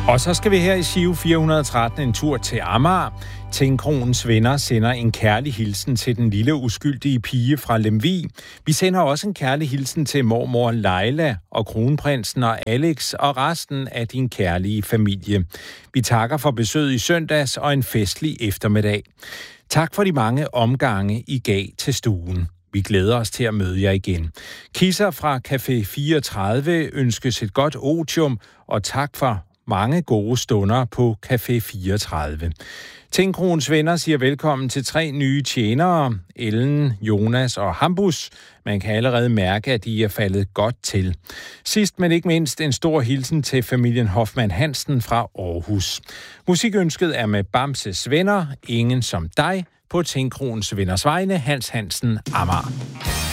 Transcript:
Og så skal vi her i Giro 413 en tur til Amager. Tingkronens venner sender en kærlig hilsen til den lille uskyldige pige fra Lemvig. Vi sender også en kærlig hilsen til mormor Leila og kronprinsen og Alex og resten af din kærlige familie. Vi takker for besøget i søndags og en festlig eftermiddag. Tak for de mange omgange, I gav til stuen. Vi glæder os til at møde jer igen. Kisser fra Café 34 ønskes et godt otium, og tak for mange gode stunder på Café 34. Tingkronens venner siger velkommen til 3 nye tjenere, Ellen, Jonas og Hambus. Man kan allerede mærke, at de er faldet godt til. Sidst, men ikke mindst, en stor hilsen til familien Hoffmann Hansen fra Aarhus. Musikønsket er med Bamses venner, Ingen som dig, på Tingkronens venners vegne, Hans Hansen, Amager.